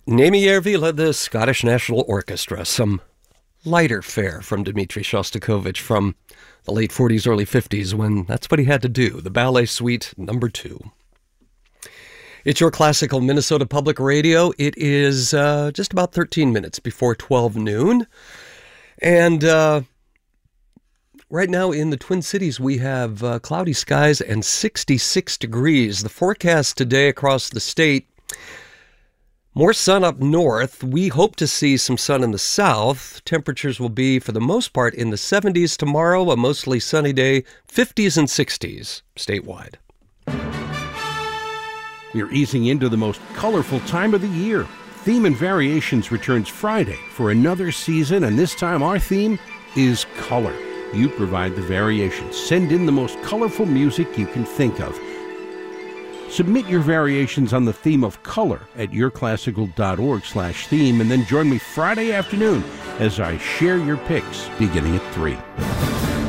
Némi Järvi led the Scottish National Orchestra, some lighter fare from Dmitri Shostakovich from the late 40s, early 50s, when that's what he had to do, the Ballet Suite No. 2. It's your classical Minnesota Public Radio. It is just about 13 minutes before 12 noon. And right now in the Twin Cities, we have cloudy skies and 66 degrees. The forecast today across the state, more sun up north. We hope to see some sun in the south. Temperatures will be, for the most part, in the 70s tomorrow, a mostly sunny day, 50s and 60s statewide. We're easing into the most colorful time of the year. Theme and Variations returns Friday for another season, and this time our theme is color. You provide the variations. Send in the most colorful music you can think of. Submit your variations on the theme of color at yourclassical.org/theme, and then join me Friday afternoon as I share your picks beginning at 3.